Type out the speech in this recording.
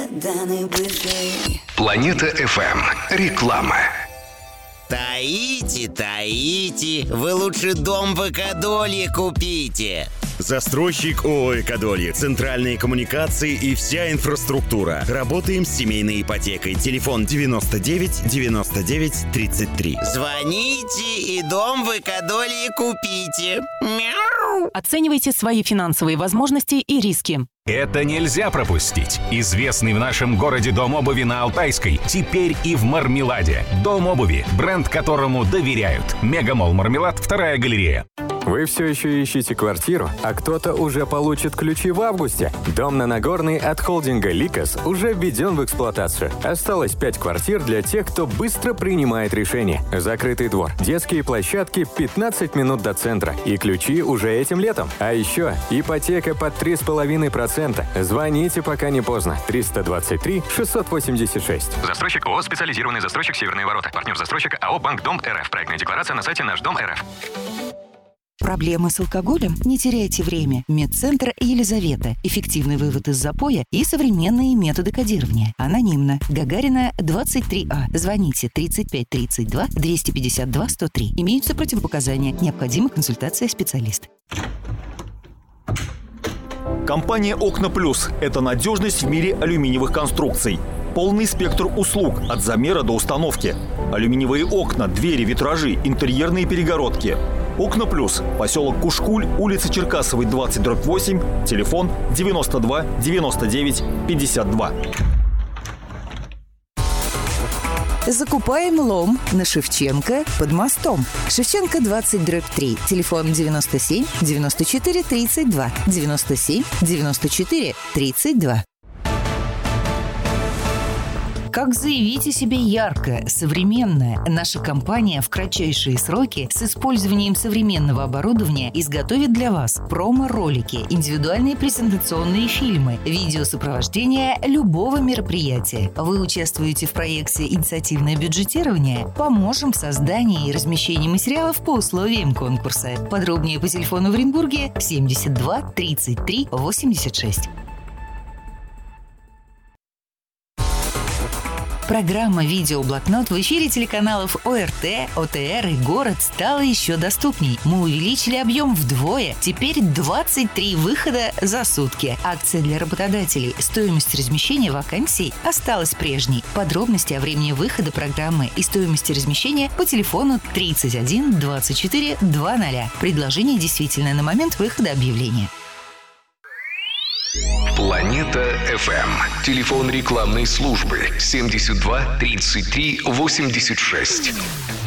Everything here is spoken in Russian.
Даны бывший. Планета FM. Реклама. Таите, вы лучше дом в Экодолье купите. Застройщик ООО «Экодолье». Центральные коммуникации и вся инфраструктура. Работаем с семейной ипотекой. Телефон 99 99 33. Звоните и дом в Экодолье купите. Мяу. Оценивайте свои финансовые возможности и риски. Это нельзя пропустить. Известный в нашем городе дом обуви на Алтайской теперь и в Мармеладе. Дом обуви, бренд которому доверяют. Мегамолл Мармелад, 2-я галерея. Вы все еще ищете квартиру, а кто-то уже получит ключи в августе? Дом на Нагорной от холдинга «Ликос» уже введен в эксплуатацию. Осталось 5 квартир для тех, кто быстро принимает решения. Закрытый двор, детские площадки, 15 минут до центра. И ключи уже этим летом. А еще ипотека под 3,5%. Звоните, пока не поздно. 323 686. Застройщик ООО «Специализированный застройщик Северные ворота». Партнер застройщика АО «Банк Дом РФ». Проектная декларация на сайте «Наш дом РФ». Проблемы с алкоголем? Не теряйте время. Медцентр Елизавета. Эффективный вывод из запоя и современные методы кодирования. Анонимно. Гагарина, 23А. Звоните 35 32 252 103. Имеются противопоказания. Необходима консультация специалиста. Компания «Окна Плюс» – это надежность в мире алюминиевых конструкций. Полный спектр услуг от замера до установки. Алюминиевые окна, двери, витражи, интерьерные перегородки. «Окна Плюс», поселок Кушкуль, улица Черкасовой, 20/8, телефон 92 99 52. Закупаем лом на Шевченко под мостом. Шевченко 20/3. Телефон 97 94 32. 97 94 32. Как заявить о себе ярко, современно? Наша компания в кратчайшие сроки с использованием современного оборудования изготовит для вас промо-ролики, индивидуальные презентационные фильмы, видеосопровождение любого мероприятия. Вы участвуете в проекте «Инициативное бюджетирование»? Поможем в создании и размещении материалов по условиям конкурса. Подробнее по телефону в Оренбурге 72 33 86. Программа «Видеоблокнот» в эфире телеканалов ОРТ, ОТР и «Город» стала еще доступней. Мы увеличили объем вдвое. Теперь 23 выхода за сутки. Акция для работодателей. Стоимость размещения вакансий осталась прежней. Подробности о времени выхода программы и стоимости размещения по телефону 31 24 00. Предложение действительно на момент выхода объявления. Планета FM. Телефон рекламной службы 72 33 86.